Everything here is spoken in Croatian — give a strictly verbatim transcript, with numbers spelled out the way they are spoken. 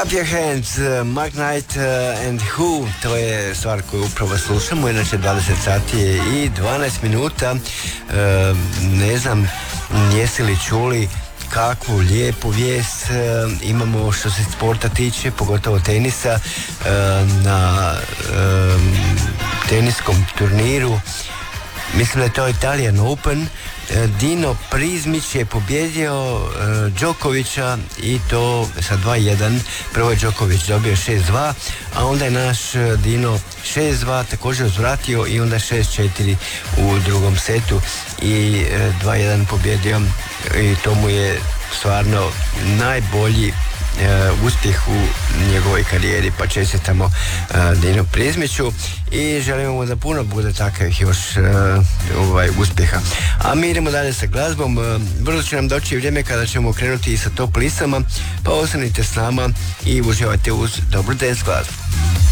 Clap Your Hands, uh, Mark Knight uh, and Who, to je stvar koju upravo slušamo, inače dvadeset sati i dvanaest minuta. Uh, ne znam, jeste li čuli kakvu lijepu vijest uh, imamo što se sporta tiče, pogotovo tenisa, uh, na uh, teniskom turniru. Mislim da je to Italian Open. Dino Prizmić je pobjedio uh, Đokovića i to sa dva jedan. Prvo je Đoković dobio šest dva, a onda je naš Dino šest dva također uzvratio i onda šest četiri u drugom setu i uh, dva jedan pobjedio i to mu je stvarno najbolji Uh, uspjeh u njegovoj karijeri, pa čestitamo uh, Dino Prizmiću i želimo mu da puno bude takvih još uh, ovaj, uspjeha. A mi idemo dalje sa glazbom. Uh, vrlo će nam doći vrijeme kada ćemo krenuti sa top listama, pa ostanite s nama i uživajte uz dobru dance glazbu.